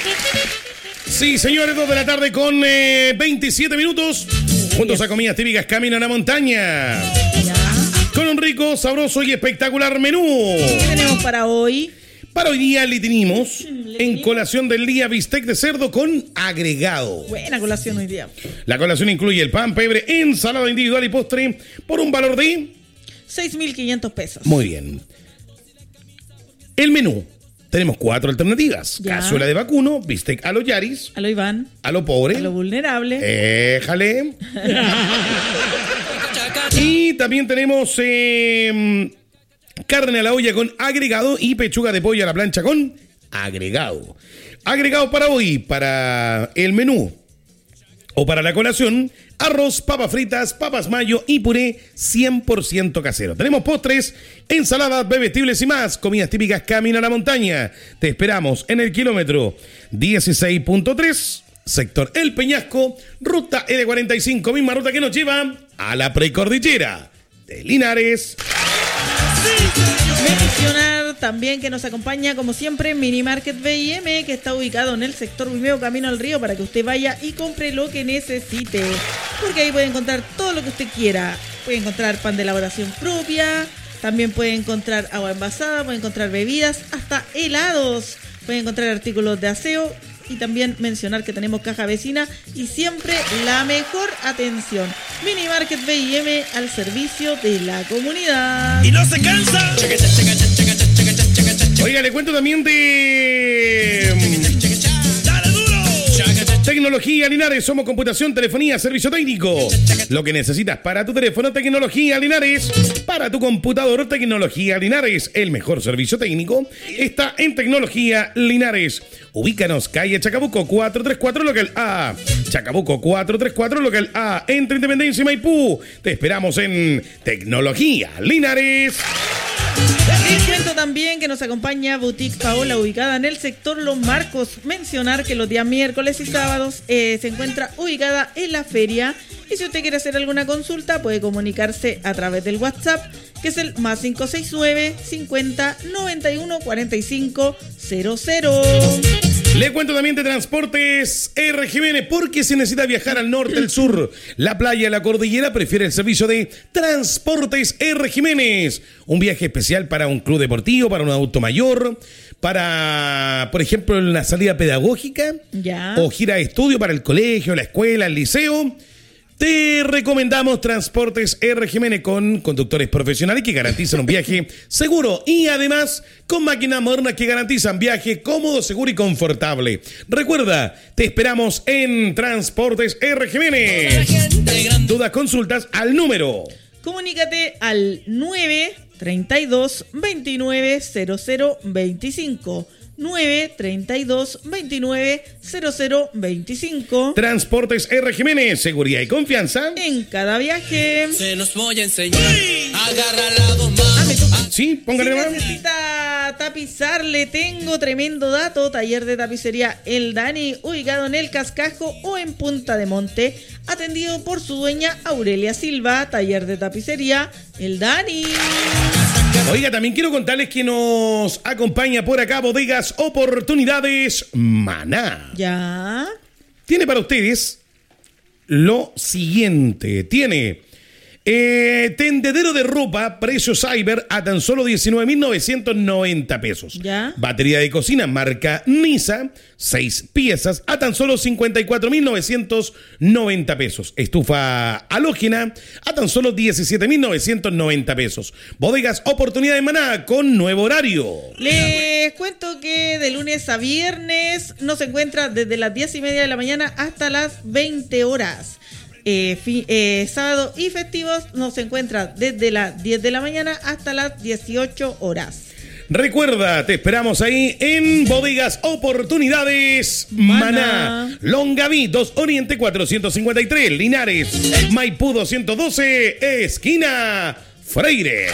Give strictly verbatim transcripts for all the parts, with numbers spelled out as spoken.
Sí, señores, dos de la tarde con eh, veintisiete minutos. Juntos a Comidas Típicas Camino a la Montaña. Ya. Con un rico, sabroso y espectacular menú. ¿Qué tenemos para hoy? Para hoy día le tenemos, ¿Le en tenemos? colación del día, bistec de cerdo con agregado. Buena colación hoy día. La colación incluye el pan, pebre, ensalada individual y postre por un valor de... seis mil quinientos pesos. Muy bien. El menú. Tenemos cuatro alternativas. Ya. Cazuela de vacuno, bistec a lo Yaris, A lo Iván. a lo pobre. A lo vulnerable. Éjale. Y también tenemos eh, carne a la olla con agregado y pechuga de pollo a la plancha con agregado. Agregado para hoy, para el menú o para la colación, arroz, papas fritas, papas mayo y puré cien por ciento casero. Tenemos postres, ensaladas, bebestibles y más. Comidas típicas Camino a la Montaña. Te esperamos en el kilómetro dieciséis punto tres, sector El Peñasco, ruta L cuarenta y cinco, misma ruta que nos lleva a la precordillera de Linares. Mencionar también que nos acompaña, como siempre, Mini Market B I M, que está ubicado en el sector Vimeo, Camino al Río, para que usted vaya y compre lo que necesite. Porque ahí puede encontrar todo lo que usted quiera. Puede encontrar pan de elaboración propia, también puede encontrar agua envasada, puede encontrar bebidas, hasta helados. Puede encontrar artículos de aseo. Y también mencionar que tenemos caja vecina y siempre la mejor atención. Mini Market B I M al servicio de la comunidad. Y no se cansa. Oiga, le cuento también de... Dale duro. Tecnología Linares, somos computación, telefonía, servicio técnico. Lo que necesitas para tu teléfono, Tecnología Linares. Para tu computador, Tecnología Linares. El mejor servicio técnico está en Tecnología Linares. Ubícanos, calle Chacabuco cuatrocientos treinta y cuatro, local A. Chacabuco cuatrocientos treinta y cuatro, local A. Entre Independencia y Maipú. Te esperamos en Tecnología Linares. Les cuento también que nos acompaña Boutique Paola, ubicada en el sector Los Marcos. Mencionar que los días miércoles y sábados eh, se encuentra ubicada en la feria. Y si usted quiere hacer alguna consulta, puede comunicarse a través del WhatsApp, que es el más cinco seis nueve, cincuenta, noventa y uno, cuarenta y cinco, cero cero. Le cuento también de Transportes R. Jiménez, porque si necesita viajar al norte, al sur, la playa, la cordillera, prefiere el servicio de Transportes R. Jiménez. Un viaje especial para un club deportivo, para un adulto mayor, para, por ejemplo, una salida pedagógica, Ya. o gira de estudio para el colegio, la escuela, el liceo. Te recomendamos Transportes R. Jiménez, con conductores profesionales que garantizan un viaje seguro y además con máquinas modernas que garantizan viaje cómodo, seguro y confortable. Recuerda, te esperamos en Transportes R. Jiménez. Dudas, consultas al número. Comunícate al nueve treinta y dos, veintinueve, cero cero veinticinco. nueve treinta y dos, veintinueve, cero cero veinticinco. Transportes R. Jiménez, seguridad y confianza En cada viaje. Se los voy a enseñar. Agarra las dos manos. Sí, póngale Si más. necesita tapizar, le tengo tremendo dato. Taller de tapicería El Dani, ubicado en El Cascajo o en Punta de Monte, atendido por su dueña Aurelia Silva. Taller de tapicería El Dani. Oiga, también quiero contarles que nos acompaña por acá Bodegas Oportunidades Maná. Ya. Tiene para ustedes lo siguiente. Tiene eh, tendedero de ropa, precio cyber a tan solo diecinueve mil novecientos noventa pesos. Ya. Batería de cocina marca Nisa, seis piezas a tan solo cincuenta y cuatro mil novecientos noventa pesos. Estufa halógena a tan solo diecisiete mil novecientos noventa pesos. Bodegas Oportunidades Maná con nuevo horario. Les cuento que de lunes a viernes nos encuentra desde las diez y media de la mañana hasta las veinte horas. Eh, fi, eh, sábado y festivos nos encuentra desde las diez de la mañana hasta las dieciocho horas. Recuerda, te esperamos ahí en Bodegas Oportunidades Maná. Maná. Longaví, dos Oriente cuatrocientos cincuenta y tres, Linares, Maipú doscientos doce, esquina Freire.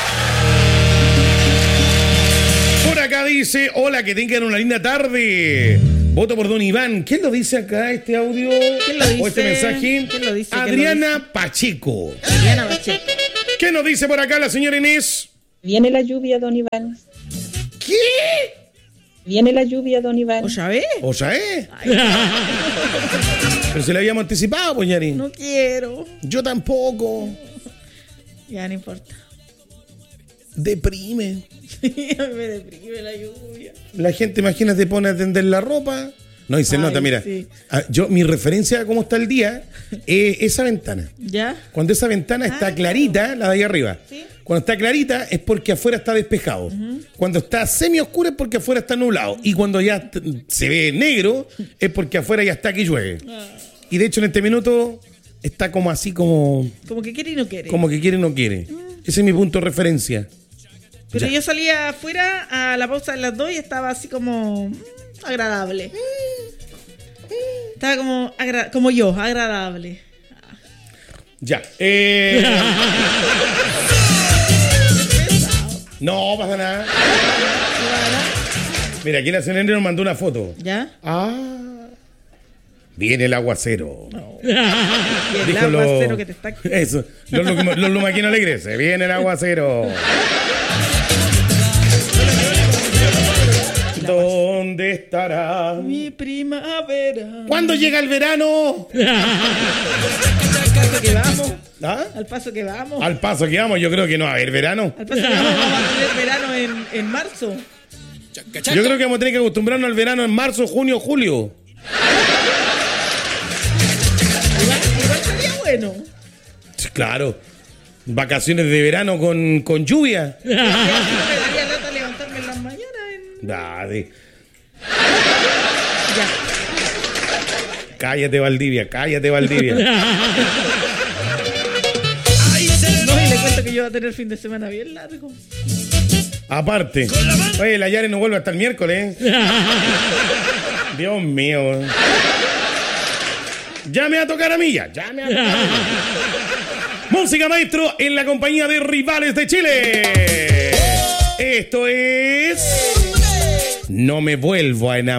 Por acá dice, hola, que tengan una linda tarde. Voto por Don Iván. ¿Quién lo dice acá, este audio? ¿Quién lo dice? ¿O este mensaje? ¿Quién lo dice? ¿Quién Adriana lo dice? Pacheco. Adriana Pacheco. ¿Qué nos dice por acá la señora Inés? Viene la lluvia, don Iván. ¿Qué? Viene la lluvia, don Iván. ¿O ya ves? O sea, ¿eh? Pero si lo habíamos anticipado, pues, Yari. No quiero. Yo tampoco. Ya no importa. Deprime. Sí, a mí me deprime la lluvia. La gente, imagínate, pone a tender la ropa. No, y se Ay, nota, mira. sí. Ah, yo, mi referencia a cómo está el día es esa ventana. ¿Ya? Cuando esa ventana está Ah, clarita, la de ahí arriba. Sí. Cuando está clarita es porque afuera está despejado. Uh-huh. Cuando está semi oscura es porque afuera está nublado. Y cuando ya t- se ve negro es porque afuera ya está que llueve. Ah. Y de hecho en este minuto está como así como, Como que quiere y no quiere. como que quiere y no quiere. Mm. Ese es mi punto de referencia. Pero Ya. yo salía afuera a la pausa de las dos y estaba así como mm, agradable. Estaba como, agra- como yo, agradable. Ya. Eh... no pasa nada. Mira, aquí la señora nos mandó una foto. ¿Ya? Ah. Viene el aguacero. No. Y el Dijo lo- aguacero que te está... Eso. Los, los, los lumaquinos alegres. Se viene el aguacero. ¿Dónde estará? Mi primavera. ¿Cuándo llega el verano? Al paso que vamos. ¿Ah? Al paso que vamos. Al paso que vamos, yo creo que no va a haber verano. Al paso que vamos, vamos a tener verano en, en marzo. Yo creo que vamos a tener que acostumbrarnos al verano en marzo, junio, julio. Igual, igual sería bueno. Sí, claro. Vacaciones de verano con, con lluvia. Ya, si no me daría lata levantarme en las mañanas. En... Dale. Ya. Cállate, Valdivia, cállate, Valdivia. Ahí se le No, y le cuento que yo voy a tener fin de semana bien largo. Aparte. Oye, la Yare no vuelve hasta el miércoles. Dios mío. Ya me va a tocar a mí, ya. Ya me va a tocar a mí. Música, maestro, en la compañía de Rivales de Chile. Esto es... No me vuelvo a enamorar.